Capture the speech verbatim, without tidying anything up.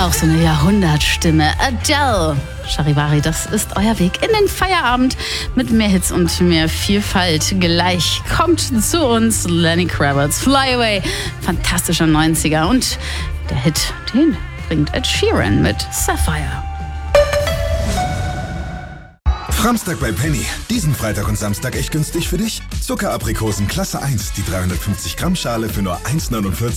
Auch so eine Jahrhundertstimme. Adele. Charivari, das ist euer Weg in den Feierabend mit mehr Hits und mehr Vielfalt. Gleich kommt zu uns Lenny Kravitz, Fly Away, fantastischer neunziger. Und der Hit, den bringt Ed Sheeran mit Sapphire. Framstag bei Penny. Diesen Freitag und Samstag echt günstig für dich. Zuckeraprikosen Klasse eins, die dreihundertfünfzig Gramm Schale für nur eins Euro neunundvierzig.